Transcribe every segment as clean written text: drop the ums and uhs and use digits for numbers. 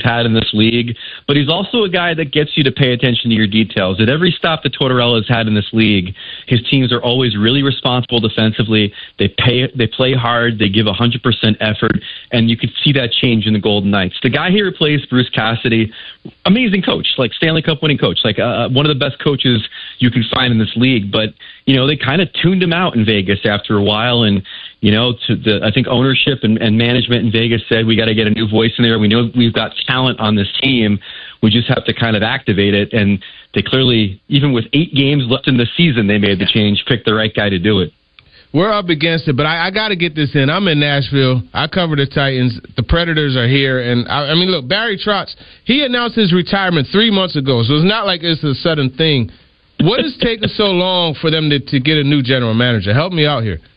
had in this league, but he's also a guy that gets you to pay attention to your details. At every stop that Tortorella's had in this league, his teams are always really responsible defensively. They play hard. They give 100% effort, and you could see that change in the Golden Knights. The guy here replaced Bruce Cassidy, amazing coach, like Stanley Cup winning coach, like one of the best coaches you can find in this league. But, they kind of tuned him out in Vegas after a while. And, I think ownership and management in Vegas said, we got to get a new voice in there. We know we've got talent on this team. We just have to kind of activate it. And they clearly, even with 8 games left in the season, they made the change, picked the right guy to do it. We're up against it, but I got to get this in. I'm in Nashville. I cover the Titans. The Predators are here. And, look, Barry Trotz, he announced his retirement 3 months ago, so it's not like it's a sudden thing. What is taking so long for them to get a new general manager? Help me out here.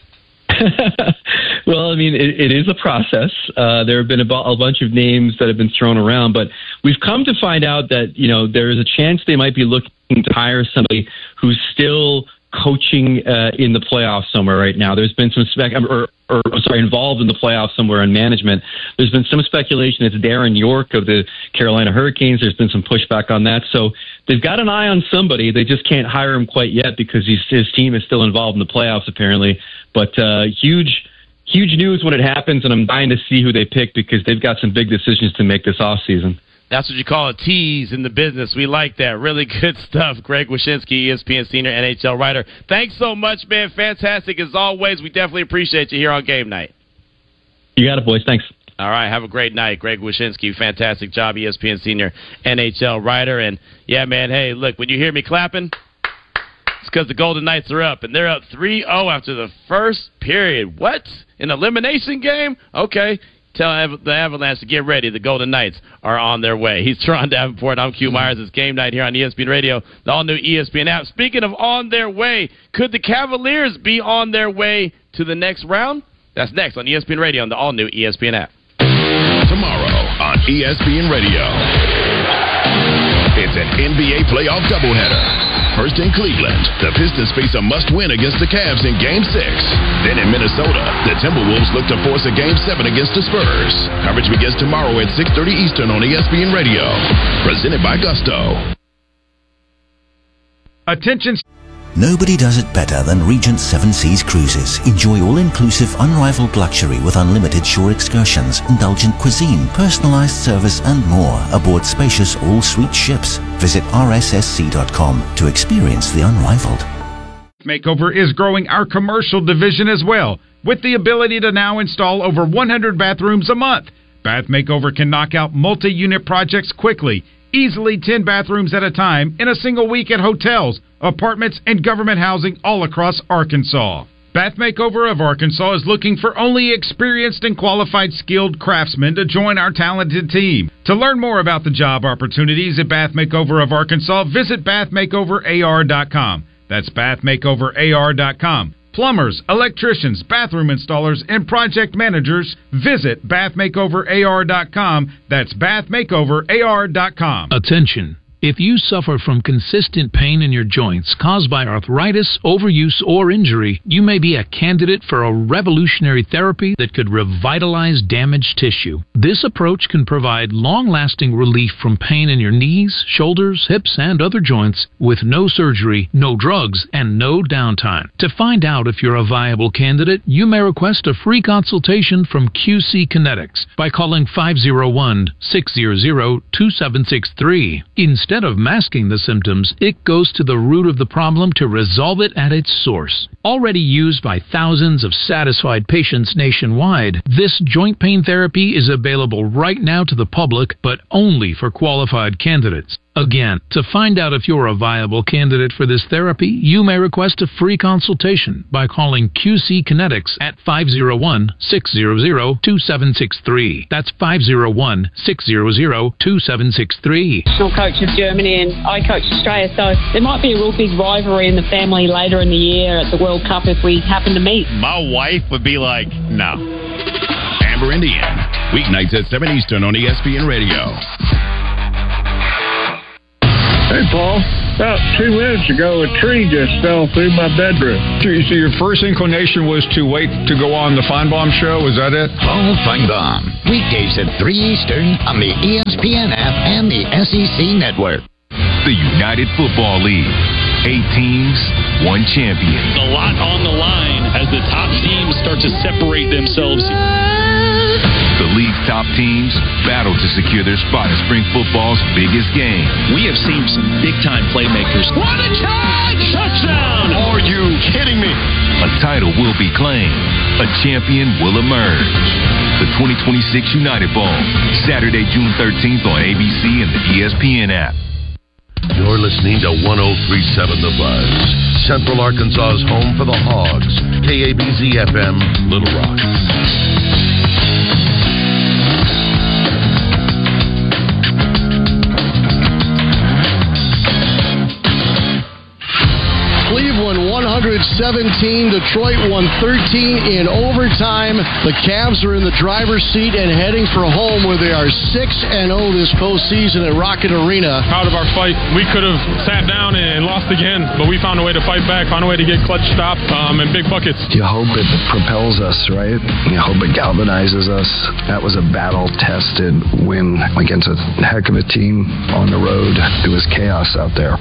Well, it is a process. There have been a bunch of names that have been thrown around, but we've come to find out that, there is a chance they might be looking to hire somebody who's still coaching in the playoffs somewhere right now. There's been some involved in the playoffs somewhere in management. There's been some speculation it's Darren York of the Carolina Hurricanes. There's been some pushback on that. So they've got an eye on somebody. They just can't hire him quite yet because his team is still involved in the playoffs apparently. But huge news when it happens, and I'm dying to see who they pick because they've got some big decisions to make this offseason. That's what you call a tease in the business. We like that. Really good stuff. Greg Wyshynski, ESPN senior NHL writer. Thanks so much, man. Fantastic as always. We definitely appreciate you here on Game Night. You got it, boys. Thanks. All right. Have a great night. Greg Wyshynski, fantastic job, ESPN senior NHL writer. And, yeah, man, hey, look, when you hear me clapping, it's because the Golden Knights are up, and they're up 3-0 after the first period. What? An elimination game? Okay. Tell the Avalanche to get ready. The Golden Knights are on their way. He's Teron Davenport. I'm Q Myers. It's Game Night here on ESPN Radio, the all-new ESPN app. Speaking of on their way, could the Cavaliers be on their way to the next round? That's next on ESPN Radio on the all-new ESPN app. Tomorrow on ESPN Radio, it's an NBA playoff doubleheader. First in Cleveland, the Pistons face a must-win against the Cavs in Game 6. Then in Minnesota, the Timberwolves look to force a Game 7 against the Spurs. Coverage begins tomorrow at 6:30 Eastern on ESPN Radio. Presented by Gusto. Attention. Nobody does it better than Regent Seven Seas Cruises. Enjoy all-inclusive, unrivaled luxury with unlimited shore excursions, indulgent cuisine, personalized service, and more aboard spacious all-suite ships. Visit rssc.com to experience the unrivaled. Makeover is growing our commercial division as well, with the ability to now install over 100 bathrooms a month. Bath Makeover can knock out multi-unit projects quickly, easily 10 bathrooms at a time in a single week at hotels, apartments, and government housing all across Arkansas. Bath Makeover of Arkansas is looking for only experienced and qualified skilled craftsmen to join our talented team. To learn more about the job opportunities at Bath Makeover of Arkansas, visit bathmakeoverar.com. That's bathmakeoverar.com. Plumbers, electricians, bathroom installers, and project managers, visit bathmakeoverar.com. That's bathmakeoverar.com. Attention. If you suffer from consistent pain in your joints caused by arthritis, overuse, or injury, you may be a candidate for a revolutionary therapy that could revitalize damaged tissue. This approach can provide long-lasting relief from pain in your knees, shoulders, hips, and other joints with no surgery, no drugs, and no downtime. To find out if you're a viable candidate, you may request a free consultation from QC Kinetics by calling 501-600-2763. Instead of masking the symptoms, it goes to the root of the problem to resolve it at its source. Already used by thousands of satisfied patients nationwide, this joint pain therapy is available right now to the public, but only for qualified candidates. Again, to find out if you're a viable candidate for this therapy, you may request a free consultation by calling QC Kinetics at 501-600-2763. That's 501-600-2763. National coach of Germany and I coach Australia, so there might be a real big rivalry in the family later in the year at the World Cup if we happen to meet. My wife would be like, no. Amber Indian, weeknights at 7 Eastern on ESPN Radio. Hey, Paul. About 2 minutes ago, a tree just fell through my bedroom. So your first inclination was to wait to go on the Feinbaum show? Is that it? Paul Feinbaum. Weekdays at 3 Eastern on the ESPN app and the SEC Network. The United Football League. 8 teams, 1 champion. A lot on the line as the top teams start to separate themselves. The league's top teams battle to secure their spot in spring football's biggest game. We have seen some big-time playmakers. What a charge! Touchdown! Are you kidding me? A title will be claimed. A champion will emerge. The 2026 United Bowl, Saturday, June 13th on ABC and the ESPN app. You're listening to 103.7 The Buzz, Central Arkansas's home for the Hogs. KABZ-FM, Little Rock. Cleveland 117, Detroit 113 in overtime. The Cavs are in the driver's seat and heading for home where they are 6-0 this postseason at Rocket Arena. Proud of our fight. We could have sat down and lost again, but we found a way to fight back, found a way to get clutch stop and big buckets. You hope it propels us, right? You hope it galvanizes us. That was a battle-tested win against a heck of a team on the road. It was chaos out there.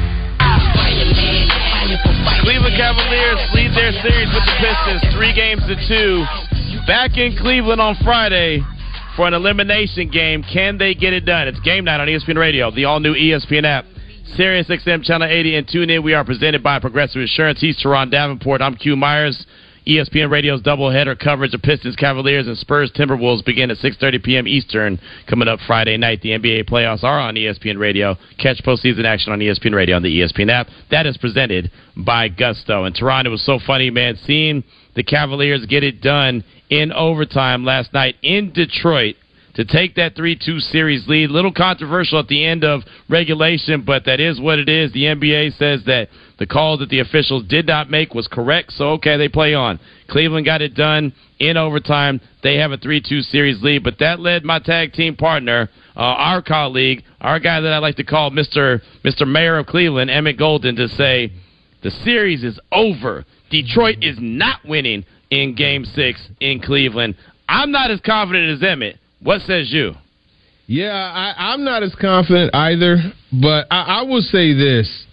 Cleveland Cavaliers lead their series with the Pistons 3-2. Back in Cleveland on Friday for an elimination game. Can they get it done? It's game night on ESPN Radio, the all-new ESPN app, Sirius XM Channel 80, and tune in. We are presented by Progressive Insurance. He's Teron Davenport. I'm Q Myers. ESPN Radio's doubleheader coverage of Pistons, Cavaliers, and Spurs Timberwolves begin at 6:30 p.m. Eastern coming up Friday night. The NBA playoffs are on ESPN Radio. Catch postseason action on ESPN Radio on the ESPN app. That is presented by Gusto. And Teron, it was so funny, man, seeing the Cavaliers get it done in overtime last night in Detroit to take that 3-2 series lead. Little controversial at the end of regulation, but that is what it is. The NBA says that the call that the officials did not make was correct, so okay, they play on. Cleveland got it done in overtime. They have a 3-2 series lead, but that led my tag team partner, our colleague, our guy that I like to call Mr. Mayor of Cleveland, Emmett Golden, to say the series is over. Detroit is not winning in Game 6 in Cleveland. I'm not as confident as Emmett. What says you? Yeah, I'm not as confident either, but I will say this.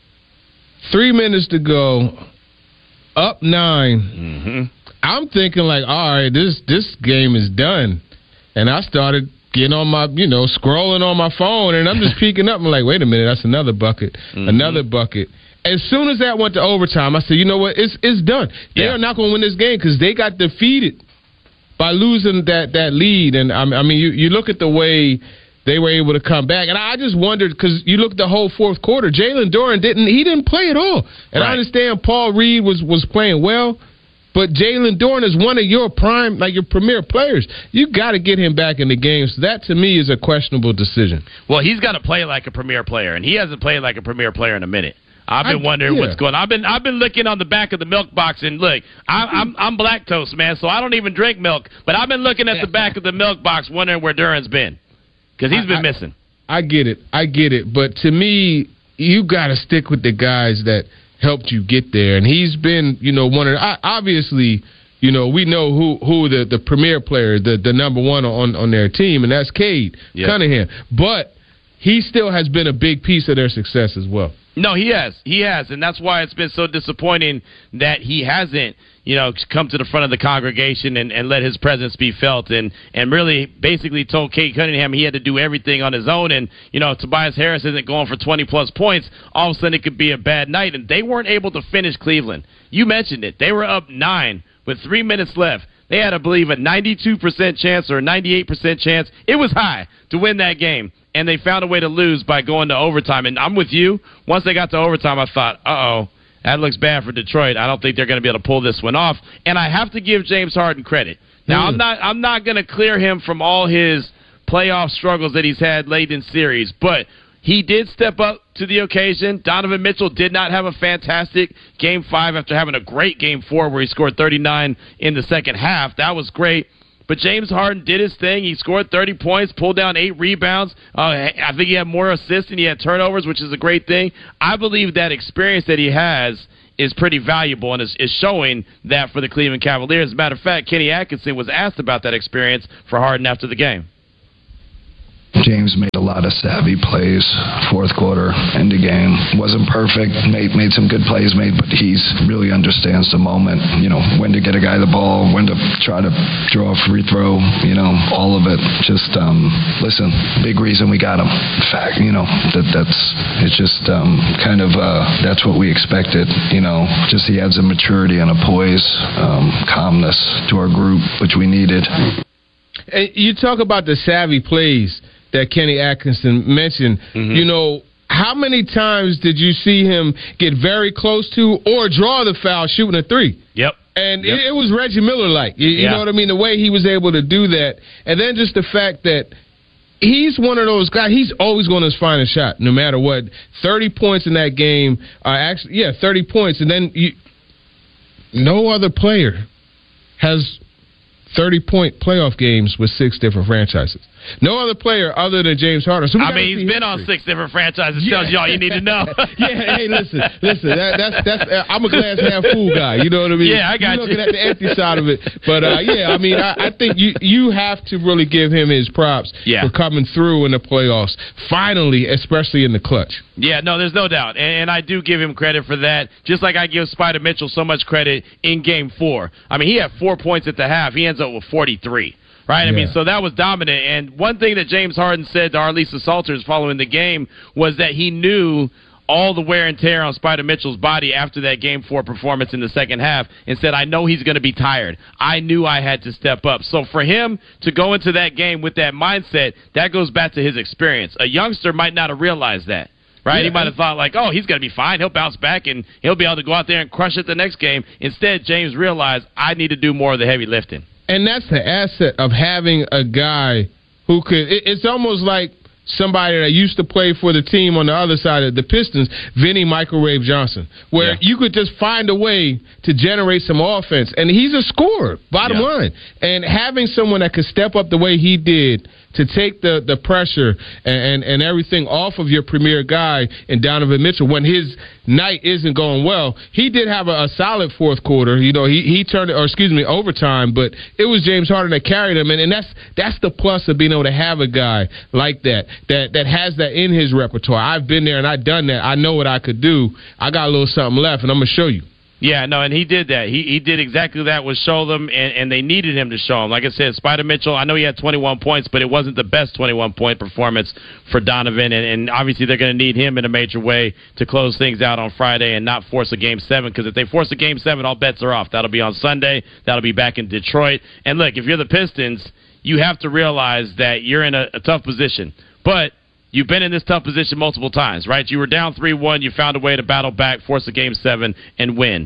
3 minutes to go, up 9. Mm-hmm. I'm thinking like, all right, this game is done. And I started getting on my, scrolling on my phone, and I'm just peeking up. I'm like, wait a minute, that's another bucket, another bucket. As soon as that went to overtime, I said, you know what, it's done. They are not going to win this game because they got defeated by losing that lead. And, I mean, you look at the way they were able to come back. And I just wondered, because you look at the whole fourth quarter, Jalen Duren didn't play at all. And I understand Paul Reed was playing well, but Jalen Duren is one of your prime, like your premier players. You got to get him back in the game. So that, to me, is a questionable decision. Well, he's got to play like a premier player, and he hasn't played like a premier player in a minute. I've been wondering what's going on. I've been looking on the back of the milk box, and look, I'm lactose, man, so I don't even drink milk. But I've been looking at the back of the milk box, wondering where Duren's been, because he's been missing. I get it. But to me, you got to stick with the guys that helped you get there, and he's been, one of the, obviously, we know who the premier player, the number one on their team, and that's Cade Cunningham. But he still has been a big piece of their success as well. No, he has, and that's why it's been so disappointing that he hasn't, come to the front of the congregation and let his presence be felt, and really basically told Cade Cunningham he had to do everything on his own, and, Tobias Harris isn't going for 20-plus points. All of a sudden it could be a bad night, and they weren't able to finish Cleveland. You mentioned it. They were up 9 with 3 minutes left. They had, I believe, a 92% chance or a 98% chance. It was high to win that game. And they found a way to lose by going to overtime. And I'm with you. Once they got to overtime, I thought, that looks bad for Detroit. I don't think they're going to be able to pull this one off. And I have to give James Harden credit. Now, I'm not going to clear him from all his playoff struggles that he's had late in series, but he did step up to the occasion. Donovan Mitchell did not have a fantastic Game 5 after having a great Game 4 where he scored 39 in the second half. That was great. but James Harden did his thing. He scored 30 points, pulled down 8 rebounds. I think he had more assists than he had turnovers, which is a great thing. I believe that experience that he has is pretty valuable and is showing that for the Cleveland Cavaliers. As a matter of fact, Kenny Atkinson was asked about that experience for Harden after the game. James made a lot of savvy plays, fourth quarter, end of game. Wasn't perfect, made some good plays, but he really understands the moment, when to get a guy the ball, when to try to draw a free throw, all of it. Just, listen, big reason we got him. In fact, it's just that's what we expected, just he adds a maturity and a poise, calmness to our group, which we needed. And you talk about the savvy plays that Kenny Atkinson mentioned. Mm-hmm. How many times did you see him get very close to or draw the foul shooting a three? Yep. And it was Reggie Miller-like. You know what I mean? The way he was able to do that. And then just the fact that he's one of those guys, he's always going to find a shot no matter what. 30 points in that game. 30 points. And then no other player has 30-point playoff games with 6 different franchises. No other player other than James Harden. So he's been on 6 different franchises. Tells you all you need to know. Hey, listen. That's I'm a glass half full guy. You know what I mean? Yeah, I got you. Looking at the empty side of it, but I think you have to really give him his props for coming through in the playoffs. Finally, especially in the clutch. Yeah, no, there's no doubt, and I do give him credit for that. Just like I give Spider Mitchell so much credit in Game 4. I mean, he had 4 points at the half. He ends up with 43. Right? I mean, so that was dominant. And one thing that James Harden said to Arlisa Salters following the game was that he knew all the wear and tear on Spider Mitchell's body after that Game 4 performance in the second half and said, I know he's going to be tired. I knew I had to step up. So for him to go into that game with that mindset, that goes back to his experience. A youngster might not have realized that. Right? Yeah. He might have thought he's going to be fine. He'll bounce back, and he'll be able to go out there and crush it the next game. Instead, James realized, I need to do more of the heavy lifting. And that's the asset of having a guy who could. It's almost like somebody that used to play for the team on the other side of the Pistons, Vinny Microwave Johnson, where you could just find a way to generate some offense. And he's a scorer, bottom line. And having someone that could step up the way he did to take the pressure and everything off of your premier guy in Donovan Mitchell when his night isn't going well. He did have a solid fourth quarter. He turned overtime, but it was James Harden that carried him, and that's the plus of being able to have a guy like that has that in his repertoire. I've been there and I've done that. I know what I could do. I got a little something left, and I'm gonna show you. Yeah, no, and he did that. He did exactly that, was show them, and they needed him to show them. Like I said, Spider Mitchell, I know he had 21 points, but it wasn't the best 21-point performance for Donovan, and obviously they're going to need him in a major way to close things out on Friday and not force a Game 7, because if they force a Game 7, all bets are off. That'll be on Sunday. That'll be back in Detroit. And look, if you're the Pistons, you have to realize that you're in a tough position. But you've been in this tough position multiple times, right? You were down 3-1. You found a way to battle back, force a Game 7, and win.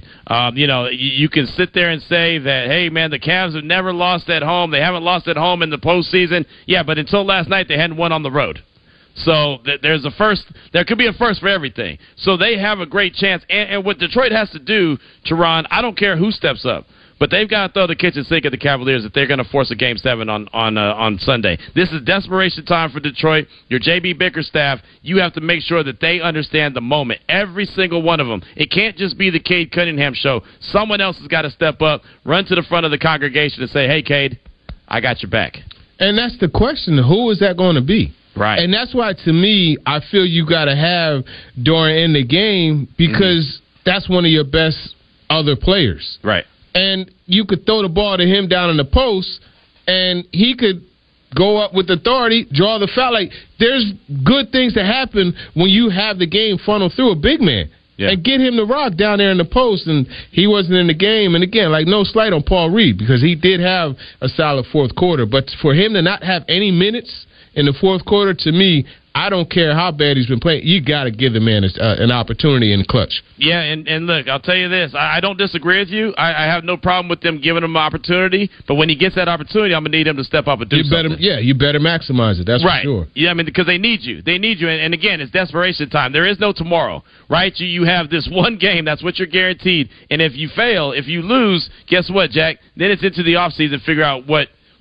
You can sit there and say that, hey, man, the Cavs have never lost at home. They haven't lost at home in the postseason. Yeah, but until last night, they hadn't won on the road. So there's a first. There could be a first for everything. So they have a great chance. And what Detroit has to do, Teron, I don't care who steps up, but they've got to throw the kitchen sink at the Cavaliers if they're going to force a Game 7 on Sunday. This is desperation time for Detroit. Your J.B. Bickerstaff, you have to make sure that they understand the moment. Every single one of them. It can't just be the Cade Cunningham show. Someone else has got to step up, run to the front of the congregation and say, hey, Cade, I got your back. And that's the question. Who is that going to be? Right. And that's why, to me, I feel you got to have during the game, because that's one of your best other players. Right. And you could throw the ball to him down in the post, and he could go up with authority, draw the foul. Like, there's good things that happen when you have the game funnel through a big man. Yeah. And get him the rock down there in the post, and he wasn't in the game. And again, no slight on Paul Reed, because he did have a solid fourth quarter. But for him to not have any minutes in the fourth quarter, to me, I don't care how bad he's been playing. You got to give the man an opportunity in the clutch. Yeah, and look, I'll tell you this. I don't disagree with you. I have no problem with them giving him an opportunity. But when he gets that opportunity, I'm going to need him to step up and do something. You better maximize it. That's right. For sure. Yeah, I mean, because they need you. They need you. And again, it's desperation time. There is no tomorrow, right? You have this one game. That's what you're guaranteed. And if you fail, if you lose, guess what, Jack? Then it's into the offseason, figure out what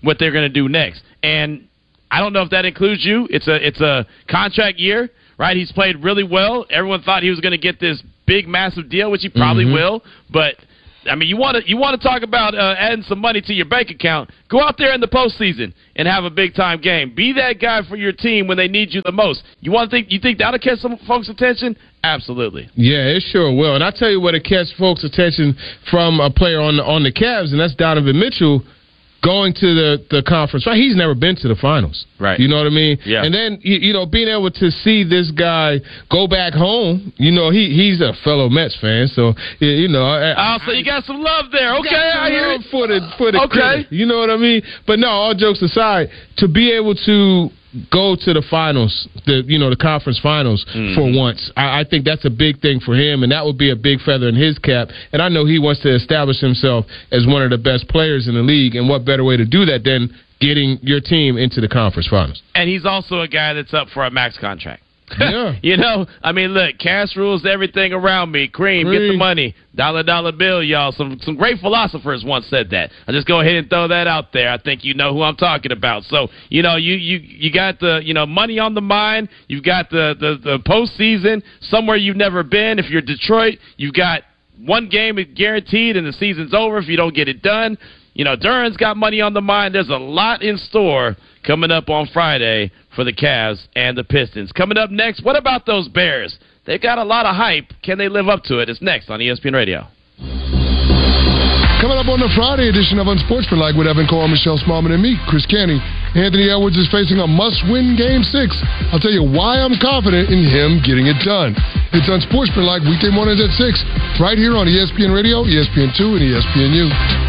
what they're going to do next. And I don't know if that includes you. It's a contract year, right? He's played really well. Everyone thought he was going to get this big, massive deal, which he probably will. But, I mean, you want to talk about adding some money to your bank account. Go out there in the postseason and have a big-time game. Be that guy for your team when they need you the most. You think that'll catch some folks' attention? Absolutely. Yeah, it sure will. And I'll tell you what it catch folks' attention from a player on the Cavs, and that's Donovan Mitchell going to the conference. Right? He's never been to the finals. Right. You know what I mean? Yeah. And then, being able to see this guy go back home, he's a fellow Mets fan, so, so you got some love there. Okay, I hear it. For the credit, you know what I mean? But no, all jokes aside, to be able to go to the finals, the conference finals for once. I think that's a big thing for him, and that would be a big feather in his cap. And I know he wants to establish himself as one of the best players in the league, and what better way to do that than getting your team into the conference finals. And he's also a guy that's up for a max contract. Yeah. I mean, look, cash rules everything around me. Cream, get the money. Dollar bill, y'all. Some great philosophers once said that. I'll just go ahead and throw that out there. I think you know who I'm talking about. So, you got the, money on the mind. You've got the postseason, somewhere you've never been. If you're Detroit, you've got one game guaranteed and the season's over if you don't get it done. Duran's got money on the mind. There's a lot in store coming up on Friday for the Cavs and the Pistons. Coming up next, what about those Bears? They've got a lot of hype. Can they live up to it? It's next on ESPN Radio. Coming up on the Friday edition of Unsportsmanlike with Evan Cole, Michelle Smallman, and me, Chris Canty. Anthony Edwards is facing a must-win Game 6. I'll tell you why I'm confident in him getting it done. It's Unsportsmanlike weekday mornings at 6, right here on ESPN Radio, ESPN2, and ESPNU.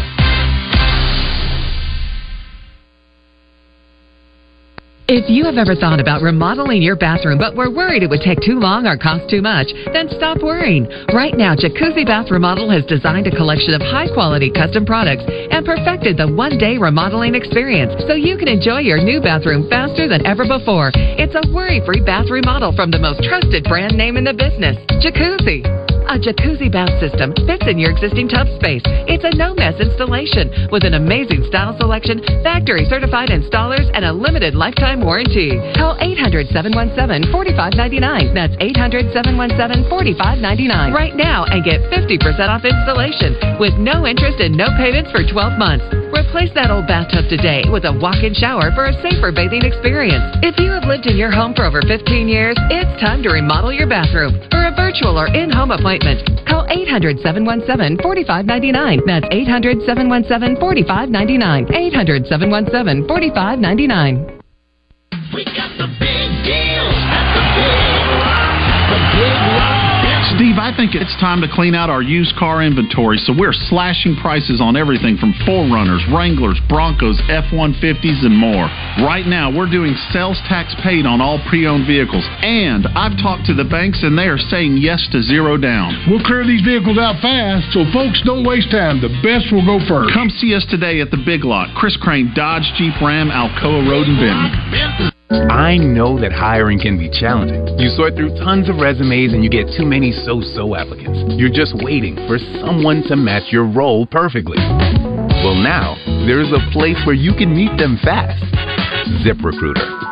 If you have ever thought about remodeling your bathroom but were worried it would take too long or cost too much, then stop worrying. Right now, Jacuzzi Bath Remodel has designed a collection of high-quality custom products and perfected the one-day remodeling experience so you can enjoy your new bathroom faster than ever before. It's a worry-free bath remodel from the most trusted brand name in the business, Jacuzzi. A jacuzzi bath system fits in your existing tub space. It's a no-mess installation with an amazing style selection, factory-certified installers, and a limited lifetime warranty. Call 800-717-4599. That's 800-717-4599 right now and get 50% off installation with no interest and no payments for 12 months. Replace that old bathtub today with a walk-in shower for a safer bathing experience. If you have lived in your home for over 15 years, it's time to remodel your bathroom. For a virtual or in-home appointment, call 800-717-4599. That's 800-717-4599. 800-717-4599. We got the big deals at the Big Rock. Steve, I think it's time to clean out our used car inventory, so we're slashing prices on everything from 4Runners, Wranglers, Broncos, F-150s, and more. Right now, we're doing sales tax paid on all pre-owned vehicles, and I've talked to the banks, and they are saying yes to 0 down. We'll clear these vehicles out fast, so folks don't waste time. The best will go first. Come see us today at the Big Lot, Chris Crane Dodge Jeep Ram, Alcoa Road and Benton. I know that hiring can be challenging. You sort through tons of resumes and you get too many so-so applicants. You're just waiting for someone to match your role perfectly. Well, now, there's a place where you can meet them fast. ZipRecruiter.